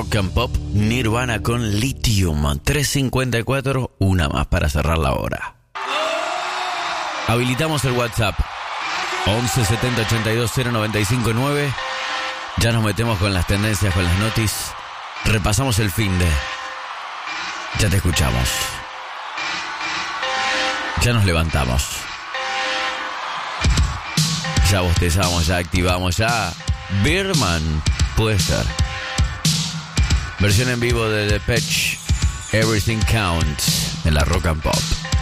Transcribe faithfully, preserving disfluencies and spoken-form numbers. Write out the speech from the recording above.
Rock and Pop, Nirvana con Lithium. tres cincuenta y cuatro, una más para cerrar la hora. Habilitamos el WhatsApp once setenta ochenta y dos cero noventa y cinco nueve. Ya nos metemos con las tendencias, con las noticias. Repasamos el finde. Ya te escuchamos. Ya nos levantamos. Ya bostezamos, ya activamos, ya... Birman, puede ser. Versión en vivo de Depeche, Everything Counts, en la Rock and Pop.